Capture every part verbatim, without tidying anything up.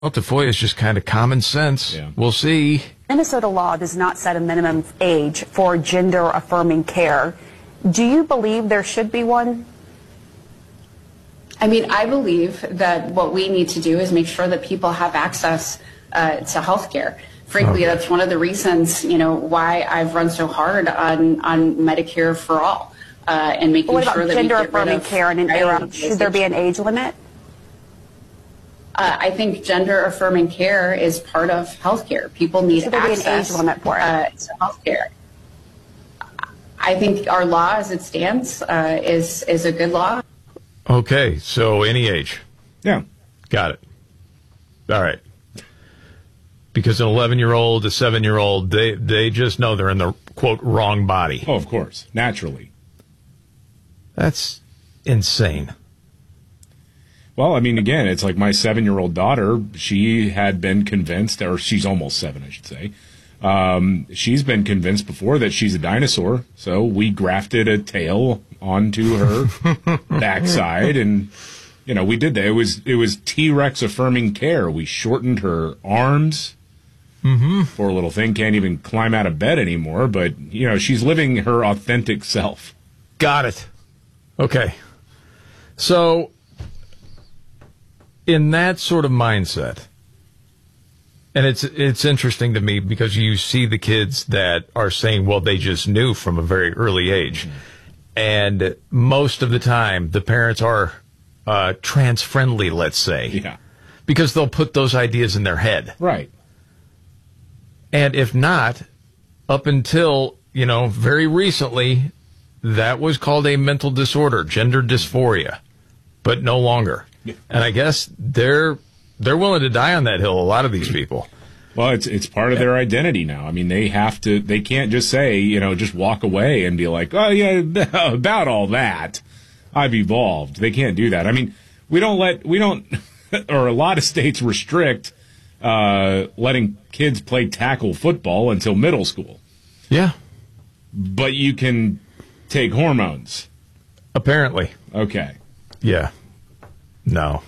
Well, Tafoya is just kind of common sense. Yeah. We'll see. Minnesota law does not set a minimum age for gender-affirming care. Do you believe there should be one? I mean, I believe that what we need to do is make sure that people have access uh, to health care. Frankly, Okay. that's one of the reasons, you know, why I've run so hard on, on Medicare for all uh, and making But what about sure that we get rid gender-affirming of care and an era? Should there be an age limit? Uh, I think gender-affirming care is part of health care. People need Should there be an access age limit for it? uh, to health care. I think our law as it stands uh, is, is a good law. Okay, so any age. Yeah. Got it. All right. Because an eleven-year-old, a seven-year-old, they, they just know they're in the, quote, wrong body. Oh, of course. Naturally. That's insane. Well, I mean, again, it's like my seven-year-old daughter, she had been convinced, or she's almost seven, I should say. Um, she's been convinced before that she's a dinosaur, so we grafted a tail onto her backside, and, you know, we did that. It was, it was T-Rex affirming care. We shortened her arms. Mm-hmm. Poor little thing can't even climb out of bed anymore, but, you know, she's living her authentic self. Got it. Okay. So, in that sort of mindset, and it's it's interesting to me because you see the kids that are saying, well, they just knew from a very early age. Mm-hmm. And most of the time, the parents are uh, trans-friendly, let's say. Yeah. Because they'll put those ideas in their head. Right. And if not, up until, you know, very recently, that was called a mental disorder, gender dysphoria, but no longer. Yeah. And I guess they're they're willing to die on that hill, a lot of these people. Well, it's it's part of their identity now. I mean, they have to, they can't just say, you know, just walk away and be like, oh, yeah, about all that, I've evolved. They can't do that. I mean, we don't let, we don't, or a lot of states restrict uh, letting kids play tackle football until middle school. Yeah. But you can take hormones. Apparently. Okay. Yeah. No.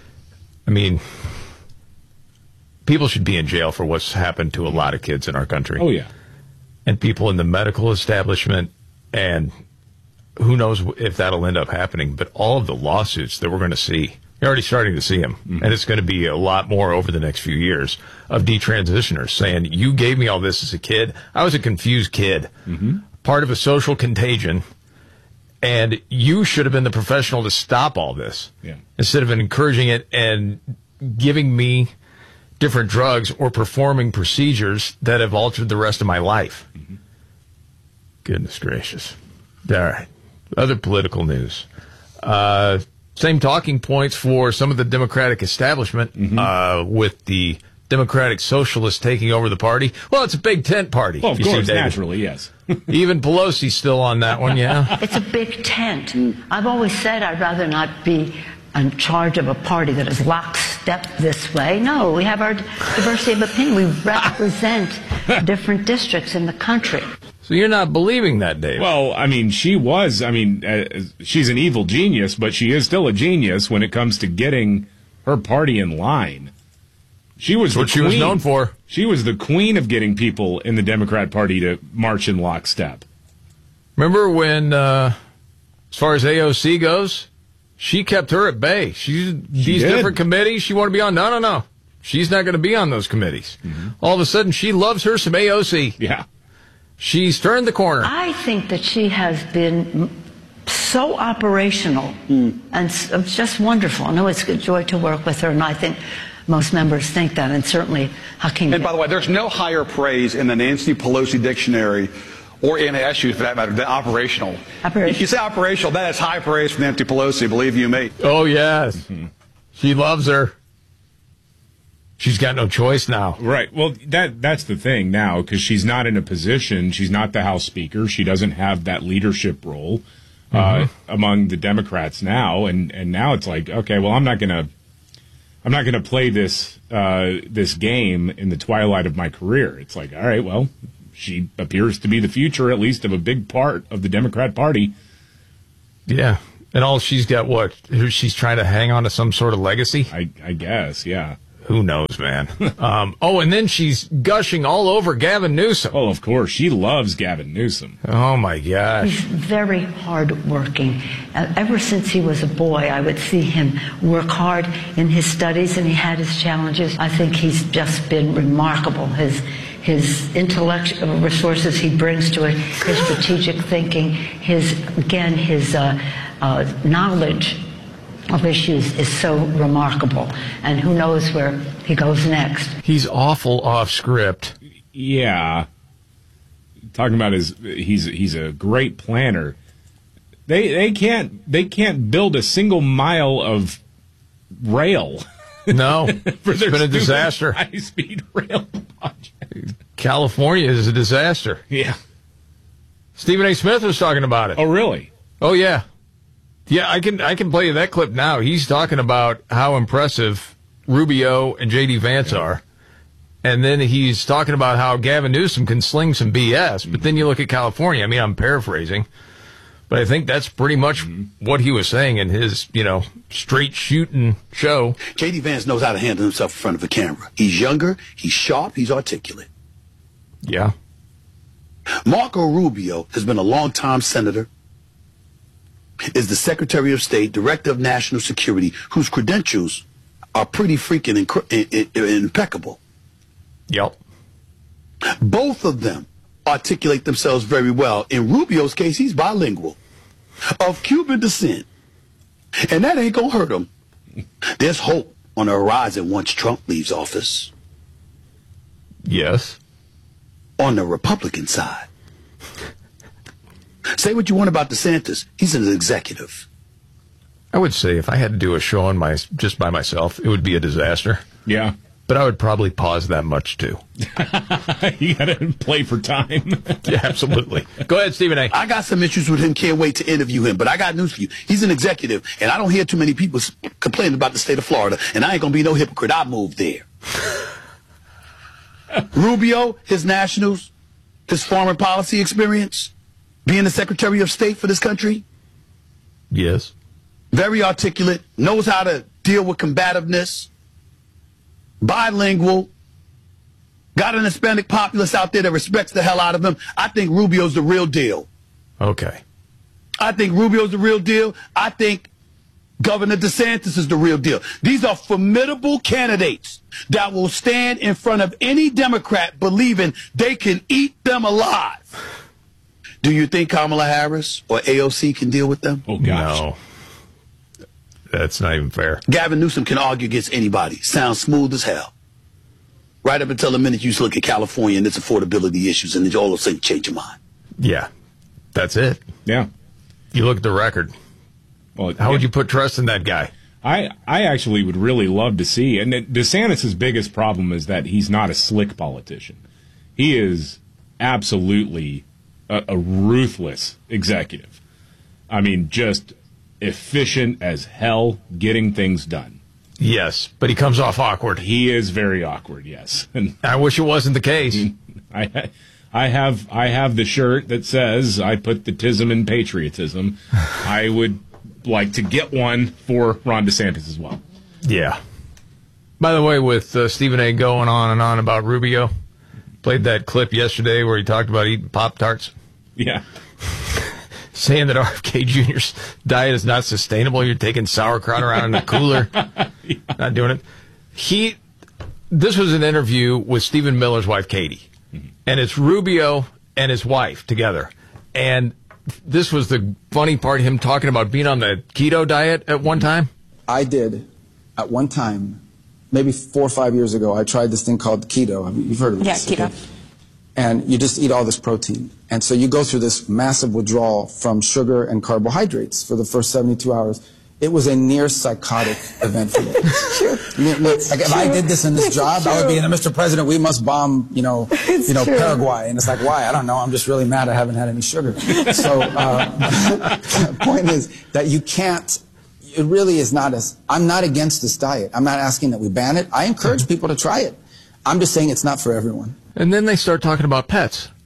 I mean, people should be in jail for what's happened to a lot of kids in our country. Oh, yeah. And people in the medical establishment, and who knows if that'll end up happening, but all of the lawsuits that we're going to see, you're already starting to see them, mm-hmm. and it's going to be a lot more over the next few years, of detransitioners saying, you gave me all this as a kid. I was a confused kid, mm-hmm. part of a social contagion, and you should have been the professional to stop all this, yeah. instead of encouraging it and giving me different drugs or performing procedures that have altered the rest of my life. Mm-hmm. Goodness gracious. All right. Other political news. Uh, same talking points for some of the Democratic establishment, mm-hmm. uh, with the Democratic Socialists taking over the party. Well, it's a big tent party. Well, of you course, see, David. naturally, yes. Even Pelosi's still on that one, yeah. It's a big tent. I've always said I'd rather not be in charge of a party that is lockstep this way. No, we have our diversity of opinion. We represent different districts in the country. So you're not believing that, Dave? Well, I mean, she was, I mean, uh, she's an evil genius, but she is still a genius when it comes to getting her party in line. She was That's what the she queen. was known for. She was the queen of getting people in the Democrat Party to march in lockstep. Remember when, uh, as far as A O C goes, she kept her at bay. She's these did. different committees she wanted to be on. No, no, no. She's not going to be on those committees. Mm-hmm. All of a sudden, she loves her some A O C. Yeah. She's turned the corner. I think that she has been so operational mm. and it's just wonderful. I know it's a joy to work with her, and I think most members think that, and certainly Hakeem. And by the way, there's no higher praise in the Nancy Pelosi dictionary or in S U for that matter than operational. Operational. If you say operational, that is high praise from Nancy Pelosi, believe you me. Oh, yes. Mm-hmm. She loves her. She's got no choice now. Right. Well, that that's the thing now, because she's not in a position. She's not the House Speaker. She doesn't have that leadership role uh, mm-hmm. among the Democrats now. And, and now it's like, okay, well, I'm not going to I'm not going to play this uh, this game in the twilight of my career. It's like, all right, well, she appears to be the future, at least, of a big part of the Democrat Party. Yeah. And all she's got, what? She's trying to hang on to some sort of legacy? I, I guess, yeah. Who knows, man? um, oh, and then she's gushing all over Gavin Newsom. Oh, of course. She loves Gavin Newsom. Oh, my gosh. He's very hardworking. Uh, ever since he was a boy, I would see him work hard in his studies, and he had his challenges. I think he's just been remarkable. His his intellectual resources he brings to it, his strategic thinking, his, again, his uh, uh, knowledge of issues is so remarkable, and who knows where he goes next. He's awful off script. Yeah. Talking about his, he's he's a great planner. They they can't they can't build a single mile of rail. No, it's been a disaster. High speed rail project. California is a disaster. Yeah. Stephen A. Smith was talking about it. Oh, really? Oh, yeah. Yeah, I can I can play you that clip now. He's talking about how impressive Rubio and J D Vance yeah. are. And then he's talking about how Gavin Newsom can sling some B S. But mm-hmm. then you look at California. I mean, I'm paraphrasing. But I think that's pretty much mm-hmm. what he was saying in his, you know, straight shooting show. J D Vance knows how to handle himself in front of a camera. He's younger, he's sharp, he's articulate. Yeah. Marco Rubio has been a long-time senator, is the Secretary of State, Director of National Security, whose credentials are pretty freaking inc- impeccable. Yep. Both of them articulate themselves very well. In Rubio's case, he's bilingual, of Cuban descent, and that ain't gonna hurt him. There's hope on the horizon once Trump leaves office. Yes. On the Republican side. Say what you want about DeSantis. He's an executive. I would say if I had to do a show on my just by myself, it would be a disaster. Yeah. But I would probably pause that much, too. You got to play for time. Yeah, absolutely. Go ahead, Stephen A. I got some issues with him. Can't wait to interview him. But I got news for you. He's an executive, and I don't hear too many people complaining about the state of Florida, and I ain't going to be no hypocrite. I moved there. Rubio, his nationals, his foreign policy experience, being the Secretary of State for this country. Yes. Very articulate, knows how to deal with combativeness, bilingual, got an Hispanic populace out there that respects the hell out of him. I think Rubio's the real deal. Okay. I think Rubio's the real deal. I think Governor DeSantis is the real deal. These are formidable candidates that will stand in front of any Democrat believing they can eat them alive. Do you think Kamala Harris or A O C can deal with them? Oh, gosh. No. That's not even fair. Gavin Newsom can argue against anybody. Sounds smooth as hell. Right up until the minute you look at California and its affordability issues, and then all of a sudden change your mind. Yeah. That's it. Yeah. You look at the record. Well, How yeah. would you put trust in that guy? I, I actually would really love to see, and DeSantis' biggest problem is that he's not a slick politician. He is absolutely a, a ruthless executive. I mean, just efficient as hell, getting things done. Yes, but he comes off awkward. He is very awkward, yes. And I wish it wasn't the case. I I have I have the shirt that says I put the tism in patriotism. I would like to get one for Ron DeSantis as well. Yeah. By the way, with uh, Stephen A. going on and on about Rubio, played that clip yesterday where he talked about eating Pop-Tarts. Yeah. Saying that R F K Junior's diet is not sustainable. You're taking sauerkraut around in a cooler. Yeah. Not doing it. He, this was an interview with Stephen Miller's wife, Katie. Mm-hmm. And it's Rubio and his wife together. And this was the funny part, him talking about being on the keto diet at one time. I did at one time, maybe four or five years ago, I tried this thing called keto. You've heard of this? Yeah, keto. Okay? And you just eat all this protein. And so you go through this massive withdrawal from sugar and carbohydrates for the first seventy-two hours. It was a near psychotic event for me. Like, if I did this in this job, I would be in the Mister President, we must bomb, you know, it's you know, true. Paraguay. And it's like, why? I don't know. I'm just really mad I haven't had any sugar. So uh, the point is that you can't, it really is not as, I'm not against this diet. I'm not asking that we ban it. I encourage people to try it. I'm just saying it's not for everyone. And then they start talking about pets.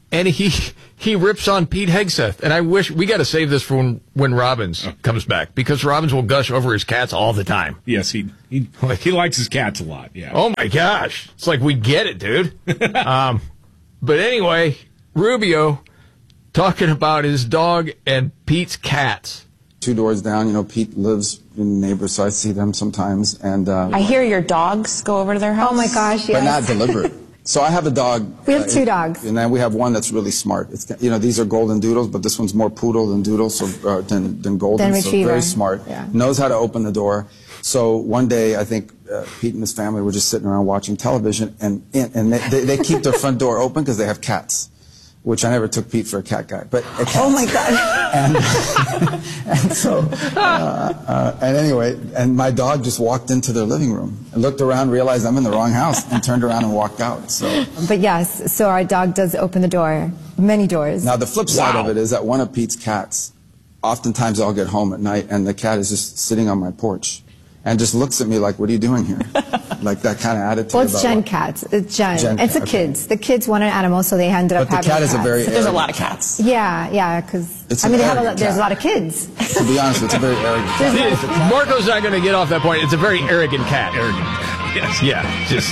and he he rips on Pete Hegseth. And I wish we got to save this for when, when Robbins comes back, because Robbins will gush over his cats all the time. Yes, he he he likes his cats a lot. Yeah. Oh my gosh, it's like we get it, dude. um, but anyway, Rubio talking about his dog and Pete's cats. Two doors down, you know, Pete lives in the neighbors, so I see them sometimes. And uh, I hear your dogs go over to their house. Oh my gosh, yes. But not deliberate. So I have a dog. We have uh, two dogs. And then we have one that's really smart. It's, you know, these are golden doodles, but this one's more poodle than doodle, so uh, than, than golden. Than so retriever. very smart. Yeah. Knows how to open the door. So one day, I think uh, Pete and his family were just sitting around watching television, and and they, they, they keep their front door open because they have cats, which I never took Pete for a cat guy. But a cat. Oh my God. And, and so, uh, uh, and anyway, and my dog just walked into their living room and looked around, realized I'm in the wrong house, and turned around and walked out. So. But yes, so our dog does open the door, many doors. Now the flip side Wow. of it is that one of Pete's cats, oftentimes I'll get home at night and the cat is just sitting on my porch and just looks at me like, what are you doing here? Like that kind of attitude. Well, it's about Gen what- cats. It's Gen. Gen it's the cat, kids. The kids wanted animals, so they ended up But the having cat is a cats. very There's a arrogant lot of cat. cats. Yeah, yeah, because It's I an mean, they have a arrogant lot, there's cat. a lot of kids. To be honest, it's a very arrogant cat. See, Marco's not going to get off that point. It's a very arrogant cat. Arrogant cat. Yes. Yeah, just.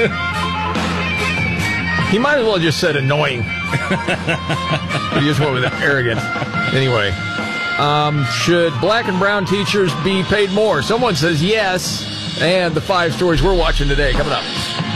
He might as well have just said annoying. But he just went with arrogant. Anyway, um, should black and brown teachers be paid more? Someone says yes. And the five stories we're watching today coming up.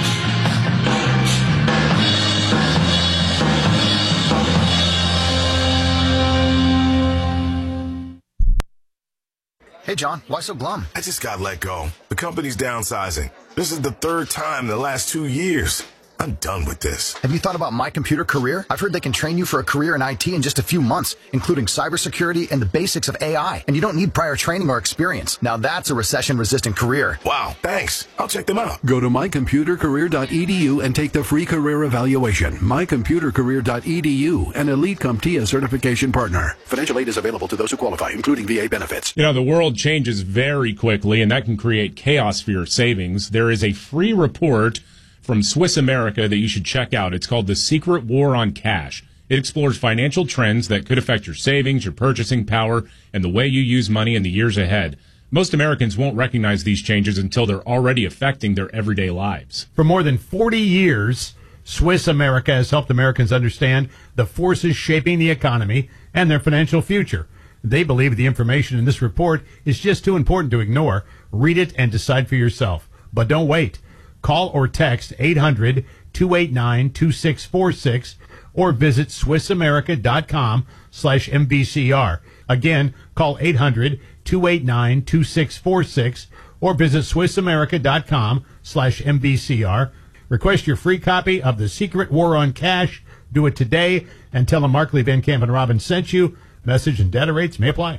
Hey, John, why so glum? I just got let go. The company's downsizing. This is the third time in the last two years. I'm done with this. Have you thought about My Computer Career? I've heard they can train you for a career in I T in just a few months, including cybersecurity and the basics of A I. And you don't need prior training or experience. Now that's a recession-resistant career. Wow, thanks. I'll check them out. Go to my computer career dot e d u and take the free career evaluation. my computer career dot e d u, an Elite CompTIA certification partner. Financial aid is available to those who qualify, including V A benefits. You know, the world changes very quickly, and that can create chaos for your savings. There is a free report from Swiss America that you should check out. It's called The Secret War on Cash. It explores financial trends that could affect your savings, your purchasing power, and the way you use money in the years ahead. Most Americans won't recognize these changes until they're already affecting their everyday lives. For more than forty years, Swiss America has helped Americans understand the forces shaping the economy and their financial future. They believe the information in this report is just too important to ignore. Read it and decide for yourself. But don't wait. Call or text eight hundred, two eight nine, two six four six or visit swiss america dot com slash M B C R. Again, call eight hundred, two eight nine, two six four six or visit swiss america dot com slash M B C R. Request your free copy of The Secret War on Cash. Do it today and tell them Markley, Van Camp, and Robin sent you. Message and data rates may apply.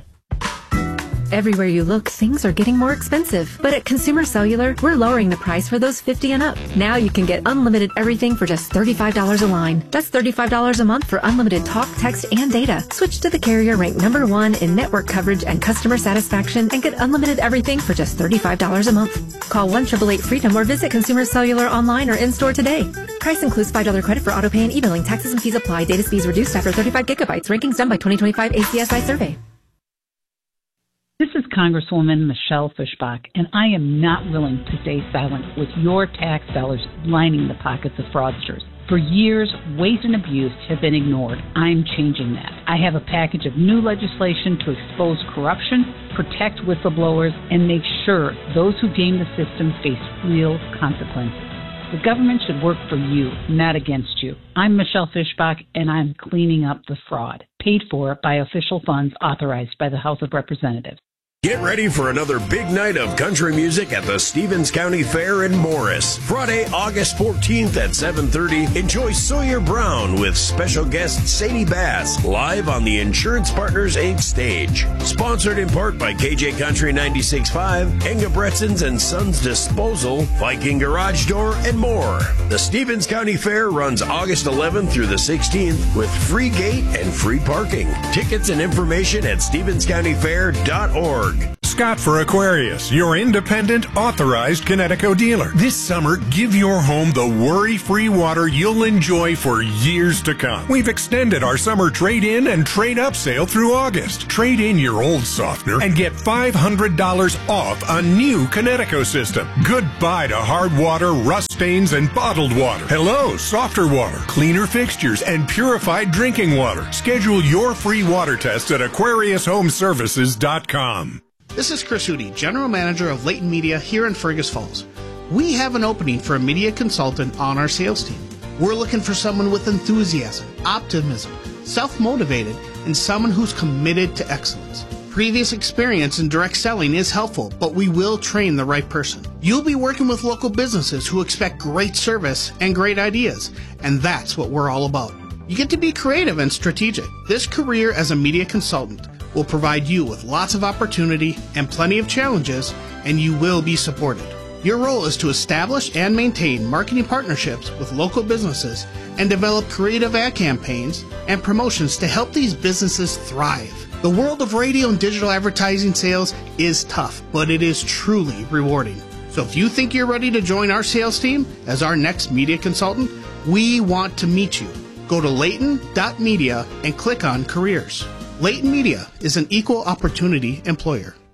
Everywhere you look, things are getting more expensive. But at Consumer Cellular, we're lowering the price for those fifty and up. Now you can get unlimited everything for just thirty-five dollars a line. That's thirty-five dollars a month for unlimited talk, text, and data. Switch to the carrier ranked number one in network coverage and customer satisfaction and get unlimited everything for just thirty-five dollars a month. Call one eight eight eight freedom or visit Consumer Cellular online or in-store today. Price includes five dollars credit for auto pay and e-billing. Taxes and fees apply. Data speeds reduced after thirty-five gigabytes. Rankings done by twenty twenty-five A C S I survey. This is Congresswoman Michelle Fischbach, and I am not willing to stay silent with your tax dollars lining the pockets of fraudsters. For years, waste and abuse have been ignored. I'm changing that. I have a package of new legislation to expose corruption, protect whistleblowers, and make sure those who game the system face real consequences. The government should work for you, not against you. I'm Michelle Fischbach, and I'm cleaning up the fraud, paid for by official funds authorized by the House of Representatives. Get ready for another big night of country music at the Stevens County Fair in Morris. Friday, August fourteenth at seven thirty, enjoy Sawyer Brown with special guest Sadie Bass live on the Insurance Partners Incorporated stage. Sponsored in part by K J Country ninety-six point five, Engebretzens and Sons Disposal, Viking Garage Door, and more. The Stevens County Fair runs August eleventh through the sixteenth with free gate and free parking. Tickets and information at stevens county fair dot org. Scott for Aquarius, your independent, authorized Kinetico dealer. This summer, give your home the worry-free water you'll enjoy for years to come. We've extended our summer trade-in and trade-up sale through August. Trade in your old softener and get five hundred dollars off a new Kinetico system. Goodbye to hard water, rust stains, and bottled water. Hello, softer water, cleaner fixtures, and purified drinking water. Schedule your free water test at aquarius home services dot com. This is Chris Hootie, General Manager of Leighton Media here in Fergus Falls. We have an opening for a media consultant on our sales team. We're looking for someone with enthusiasm, optimism, self-motivated, and someone who's committed to excellence. Previous experience in direct selling is helpful, but we will train the right person. You'll be working with local businesses who expect great service and great ideas, and that's what we're all about. You get to be creative and strategic. This career as a media consultant will provide you with lots of opportunity and plenty of challenges, and you will be supported. Your role is to establish and maintain marketing partnerships with local businesses and develop creative ad campaigns and promotions to help these businesses thrive. The world of radio and digital advertising sales is tough, but it is truly rewarding. So if you think you're ready to join our sales team as our next media consultant, we want to meet you. Go to leighton dot media and click on careers. Leighton Media is an equal opportunity employer.